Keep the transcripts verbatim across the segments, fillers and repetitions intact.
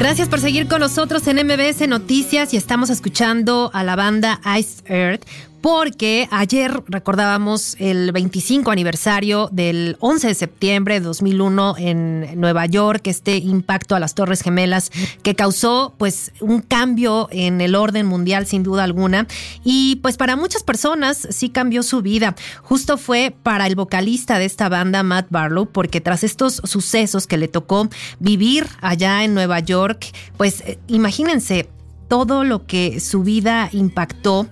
Gracias por seguir con nosotros en M B S Noticias y estamos escuchando a la banda Iced Earth porque ayer recordábamos el veinticinco aniversario del once de septiembre de dos mil uno en Nueva York, este impacto a las Torres Gemelas que causó pues un cambio en el orden mundial sin duda alguna y pues para muchas personas sí cambió su vida. Justo fue para el vocalista de esta banda, Matt Barlow, porque tras estos sucesos que le tocó vivir allá en Nueva York, pues eh, imagínense todo lo que su vida impactó,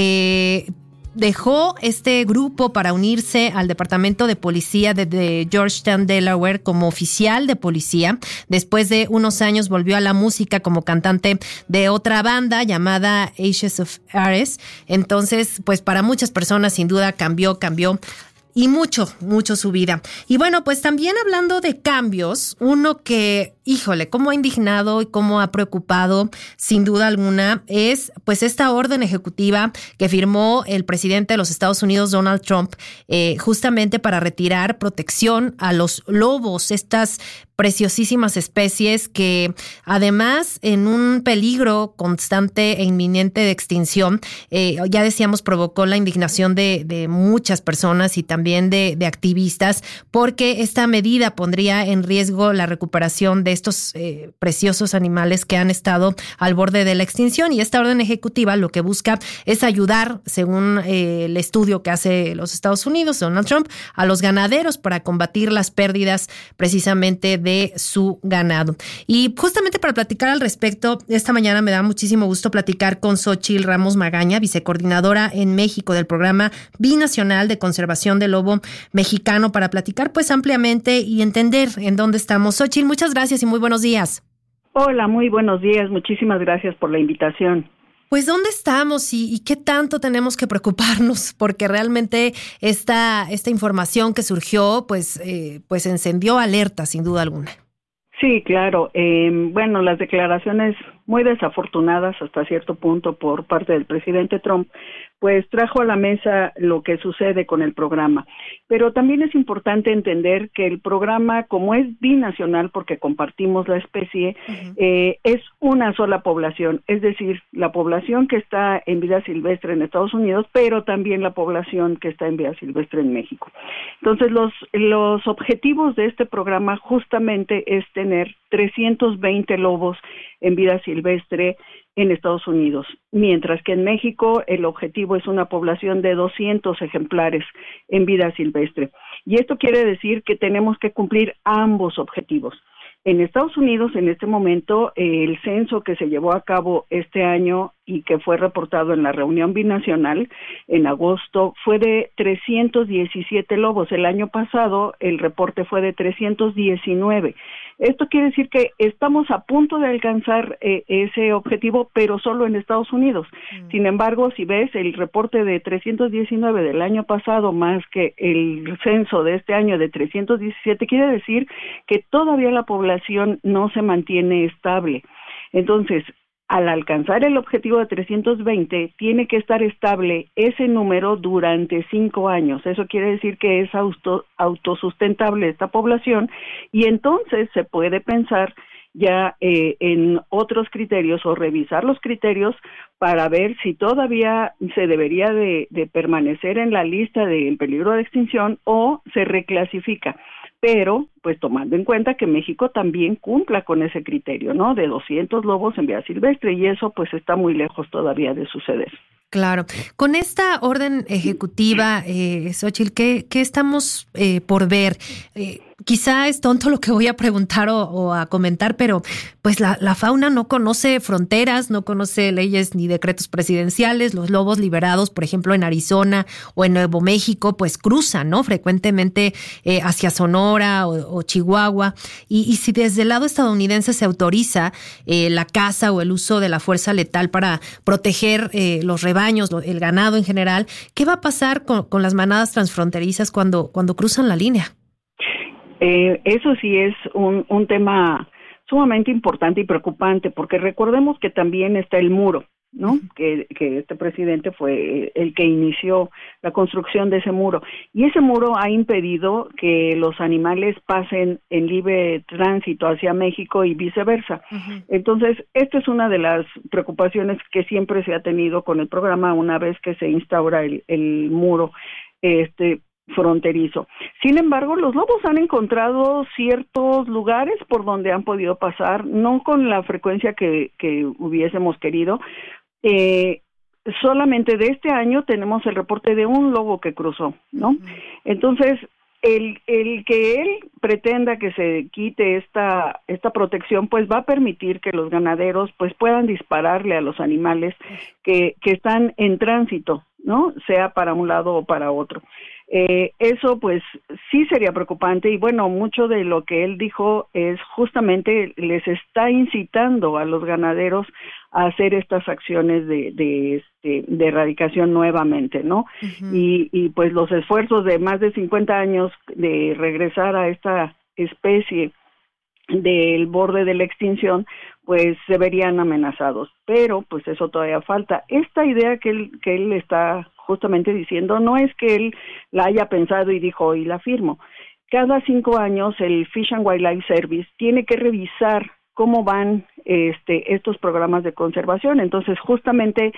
que dejó este grupo para unirse al departamento de policía de, de Georgetown, Delaware, como oficial de policía. Después de unos años volvió a la música como cantante de otra banda llamada Ashes of Ares. Entonces, pues para muchas personas sin duda cambió, cambió y mucho, mucho su vida. Y bueno, pues también hablando de cambios, uno que, híjole, cómo ha indignado y cómo ha preocupado, sin duda alguna, es pues esta orden ejecutiva que firmó el presidente de los Estados Unidos, Donald Trump, eh, justamente para retirar protección a los lobos, estas preciosísimas especies que además en un peligro constante e inminente de extinción, eh, ya decíamos, provocó la indignación de, de muchas personas y también de, de activistas, porque esta medida pondría en riesgo la recuperación de estos eh, preciosos animales que han estado al borde de la extinción. Y esta orden ejecutiva lo que busca es ayudar, según eh, el estudio que hace los Estados Unidos, Donald Trump, a los ganaderos para combatir las pérdidas precisamente de de su ganado. Y justamente para platicar al respecto, esta mañana me da muchísimo gusto platicar con Xóchitl Ramos Magaña, vicecoordinadora en México del Programa Binacional de Conservación del Lobo Mexicano, para platicar pues ampliamente y entender en dónde estamos. Xóchitl, muchas gracias y muy buenos días. Hola, muy buenos días. Muchísimas gracias por la invitación. Pues, ¿dónde estamos y, y qué tanto tenemos que preocuparnos? Porque realmente esta, esta información que surgió, pues, eh, pues encendió alerta, sin duda alguna. Sí, claro. Eh, bueno, las declaraciones muy desafortunadas hasta cierto punto por parte del presidente Trump, pues trajo a la mesa lo que sucede con el programa. Pero también es importante entender que el programa, como es binacional porque compartimos la especie, uh-huh. eh, es una sola población, es decir, la población que está en vida silvestre en Estados Unidos, pero también la población que está en vida silvestre en México. Entonces, los, los objetivos de este programa justamente es tener trescientos veinte lobos en vida silvestre en Estados Unidos, mientras que en México el objetivo es una población de doscientos ejemplares en vida silvestre. Y esto quiere decir que tenemos que cumplir ambos objetivos. En Estados Unidos, en este momento, eh, el censo que se llevó a cabo este año y que fue reportado en la reunión binacional en agosto fue de trescientos diecisiete lobos. El año pasado el reporte fue de trescientos diecinueve. Esto quiere decir que estamos a punto de alcanzar eh, ese objetivo, pero solo en Estados Unidos. Mm. Sin embargo, si ves el reporte de trescientos diecinueve del año pasado más que el censo de este año de trescientos diecisiete, quiere decir que todavía la población no se mantiene estable. Entonces, al alcanzar el objetivo de trescientos veinte, tiene que estar estable ese número durante cinco años. Eso quiere decir que es auto, autosustentable esta población y entonces se puede pensar ya eh, en otros criterios o revisar los criterios para ver si todavía se debería de, de permanecer en la lista de en peligro de extinción o se reclasifica. Pero, pues tomando en cuenta que México también cumpla con ese criterio, ¿no? De doscientos lobos en vida silvestre, y eso pues está muy lejos todavía de suceder. Claro. Con esta orden ejecutiva, eh, Xóchitl, ¿qué, qué estamos eh, por ver? Eh, quizá es tonto lo que voy a preguntar o, o a comentar, pero pues la, la fauna no conoce fronteras, no conoce leyes ni decretos presidenciales. Los lobos liberados, por ejemplo, en Arizona o en Nuevo México, pues cruzan, ¿no? Frecuentemente eh, hacia Sonora o, o Chihuahua. Y, y si desde el lado estadounidense se autoriza eh, la caza o el uso de la fuerza letal para proteger eh, los rebaños, el ganado en general, ¿qué va a pasar con, con las manadas transfronterizas cuando, cuando cruzan la línea? Eh, eso sí es un, un tema sumamente importante y preocupante, porque recordemos que también está el muro. ¿no? Uh-huh. Que, que este presidente fue el que inició la construcción de ese muro. Y ese muro ha impedido que los animales pasen en libre tránsito hacia México y viceversa. Uh-huh. Entonces, esta es una de las preocupaciones que siempre se ha tenido con el programa una vez que se instaura el, el muro este fronterizo. Sin embargo, los lobos han encontrado ciertos lugares por donde han podido pasar, no con la frecuencia que, que hubiésemos querido. Eh, solamente de este año tenemos el reporte de un lobo que cruzó, ¿no? Uh-huh. Entonces, el, el que él pretenda que se quite esta, esta protección, pues va a permitir que los ganaderos pues puedan dispararle a los animales que, que están en tránsito, ¿no? Sea para un lado o para otro. Eh, eso pues sí sería preocupante y bueno, mucho de lo que él dijo es justamente les está incitando a los ganaderos a hacer estas acciones de, de, este, de erradicación nuevamente, ¿no? Uh-huh. Y, y pues los esfuerzos de más de cincuenta años de regresar a esta especie del borde de la extinción, pues se verían amenazados, pero pues eso todavía falta. Esta idea que él, que él está justamente diciendo no es que él la haya pensado y dijo hoy la firmo. Cada cinco años el Fish and Wildlife Service tiene que revisar cómo van este estos programas de conservación. Entonces justamente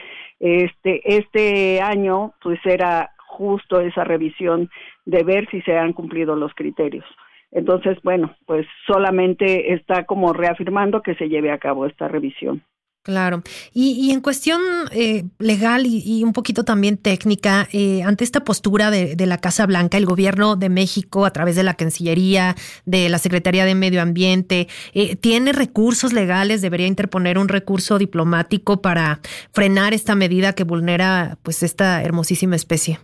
este este año pues era justo esa revisión de ver si se han cumplido los criterios. Entonces, bueno, pues solamente está como reafirmando que se lleve a cabo esta revisión. Claro. Y, y en cuestión eh, legal y, y un poquito también técnica, eh, ante esta postura de, de la Casa Blanca, el gobierno de México, a través de la Cancillería, de la Secretaría de Medio Ambiente, eh, ¿tiene recursos legales? ¿Debería interponer un recurso diplomático para frenar esta medida que vulnera pues esta hermosísima especie?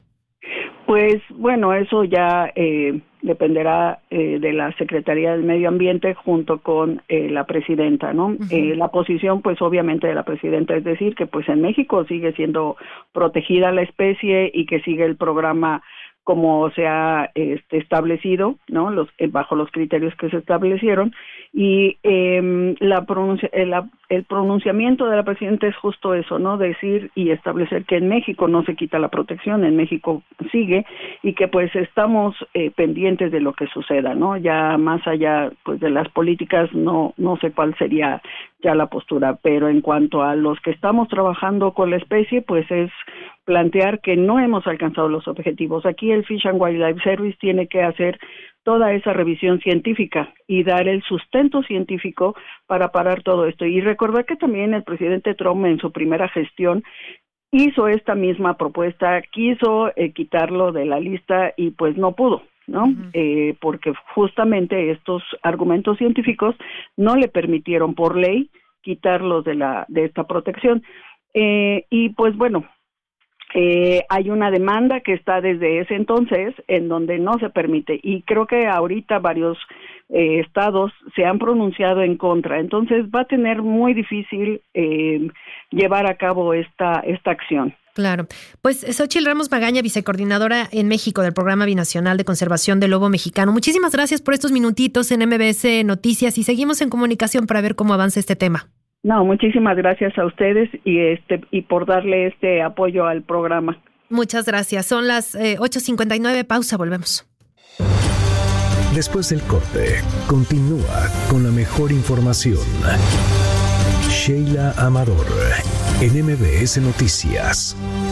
Pues bueno, eso ya eh, dependerá eh, de la Secretaría del Medio Ambiente junto con eh, la presidenta, ¿no? Uh-huh. Eh, la posición, pues obviamente de la presidenta es decir que pues en México sigue siendo protegida la especie y que sigue el programa como se ha este, establecido, ¿no? Los eh, bajo los criterios que se establecieron y eh, la pronuncia, el, el pronunciamiento de la presidenta es justo eso, ¿no? Decir y establecer que en México no se quita la protección, en México sigue y que pues estamos eh, pendientes de lo que suceda, ¿no? Ya más allá pues de las políticas no no sé cuál sería ya la postura, pero en cuanto a los que estamos trabajando con la especie, pues es plantear que no hemos alcanzado los objetivos. Aquí el Fish and Wildlife Service tiene que hacer toda esa revisión científica y dar el sustento científico para parar todo esto. Y recordar que también el presidente Trump en su primera gestión hizo esta misma propuesta, quiso eh, quitarlo de la lista y pues no pudo, ¿no? Uh-huh. Eh, porque justamente estos argumentos científicos no le permitieron por ley quitarlos de la de esta protección. Eh, y pues bueno, Eh, hay una demanda que está desde ese entonces en donde no se permite y creo que ahorita varios eh, estados se han pronunciado en contra, entonces va a tener muy difícil eh, llevar a cabo esta esta acción. Claro. Pues Xóchitl Ramos Magaña, vicecoordinadora en México del Programa Binacional de Conservación del Lobo Mexicano. Muchísimas gracias por estos minutitos en M B S Noticias y seguimos en comunicación para ver cómo avanza este tema. No, muchísimas gracias a ustedes y este y por darle este apoyo al programa. Muchas gracias. Son las eh, ocho cincuenta y nueve. Pausa, volvemos. Después del corte, continúa con la mejor información. Sheila Amador, en M B S Noticias.